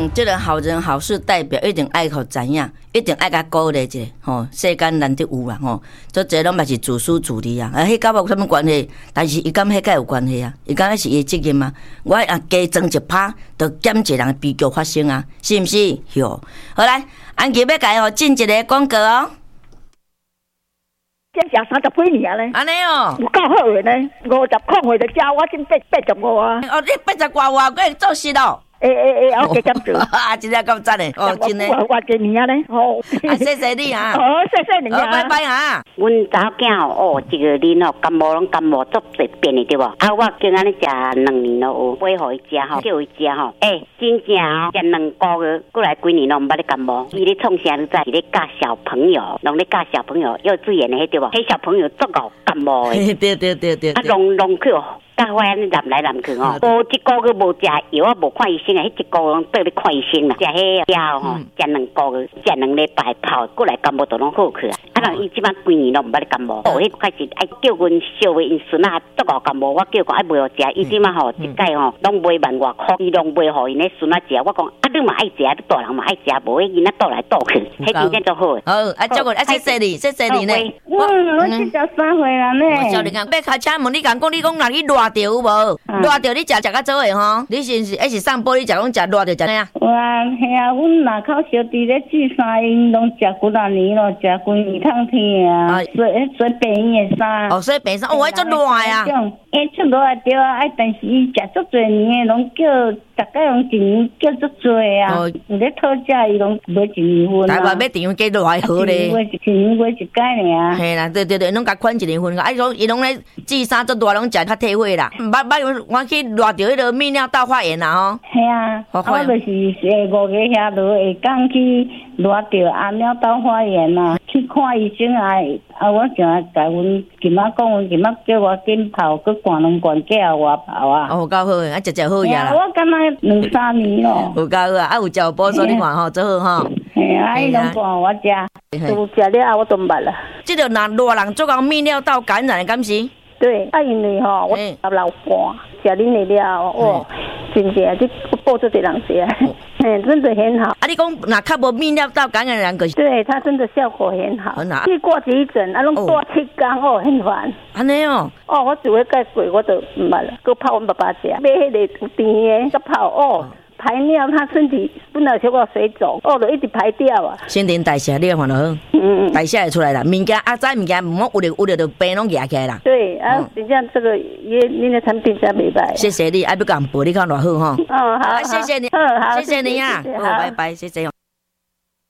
这个好人好事代表一定爱互知影，一定爱甲鼓励一下，吼，世间难得有啦，吼，做这拢嘛是自私自利啊，迄甲我有啥物关系？但是伊敢迄甲有关系啊？伊敢那是伊责任啊？我加装一拍，就减一个人悲剧发生啊，是毋是？哟，好来，安琪要甲伊吼进一个广告哦。 这食30几年咧， 安尼哦， 有够好诶呢，50块货就食，我今85啊。 哦，你80外话，佫会做事咯。 我加减做。 啊，真正够赞诶！哦，真诶。 我几年啊咧，哦。 啊，谢谢你啊。 哦，谢谢你啊。 拜拜啊。 阮查某囝哦，一个人哦，感冒拢感冒足侪遍的对无？啊，我经安尼食2年咯，有买互伊食吼，叫伊食吼。真正哦，食2个月，过来几年拢毋捌咧感冒。伊咧创啥？你知？伊咧教小朋友，拢咧教小朋友幼稚园的迄对无？迄小朋友足够感冒的。 对。 啊，弄去哦。甲我安尼南来南去哦，无一个月无食药，我无看医生啊，迄一个月拢倒咧看医生啦。食迄药吼，食2个月，食2礼拜泡，过来感冒就拢好去啊。啊，人伊即摆几年拢毋捌咧感冒，迄开始爱叫阮小妹因孙啊，足够感冒，我叫讲爱买互食，伊即摆吼一届吼拢买1万外箍，伊拢买互因咧孙啊食。我讲啊，你嘛爱食，你大人嘛爱食，无迄囡仔倒来倒去，迄真正足好。 好，啊，照顾啊，谢谢你呢。 我73岁啦呢。 我少年讲，要开车问你讲你讲哪里热着有无？热着你食较早的吼，你是上坡你食拢食热着食哪样？ 哇，系啊，阮若口小弟咧煮衫，因拢食几啊年咯，食几年通天啊，水便伊的衫。 哦，水便衫，哦，迄足热啊！ 出热对啊，但是伊食足侪年的，拢叫大概拢一年叫足侪啊。有咧讨价，伊拢买1年份。 台湾买电价多偌好咧？ 一年买一届尔。 嘿啦，对，拢甲款1年份个，伊拢咧煮衫足热，拢食较退火啦。捌我去热着迄个泌尿道发炎啦吼。系啊，我就是5个遐落下讲去热着泌尿道发炎啦，去看医生我就甲阮今仔讲，阮今仔叫我紧泡，佮灌2罐叫我泡啊。 哦，够好诶，食好呀啦。 我敢若2-3年咯。 有够好啊，有食补助你看吼，真好吼。 嘿啊，伊拢灌我食，都食了我都毋捌啦。 即个热人做到泌尿道感染，敢是？ 对，因为吼，我老寒，食恁的了哦，真正这报做侪人食，真的很好。 啊，你讲若较无泌尿道感染人，可是对它真的效果很好。 很好。 去挂急诊，拢挂7天哦，很烦。 安尼哦。 哦，我只会盖过，我就毋捌了，佮泡阮爸爸食，买迄个有甜的，佮泡哦。排尿，他身体本来小可水肿，就一直排掉啊。 新陈代谢你要看就好，代谢会出来啦。物件早物件唔好有着病拢压起来啦。 对啊，真正这个恁的产品真袂歹。 谢谢你，要甲人报你看偌好吼。 哦，好， 谢谢你， 好， 谢谢你啊，好，拜拜，谢谢。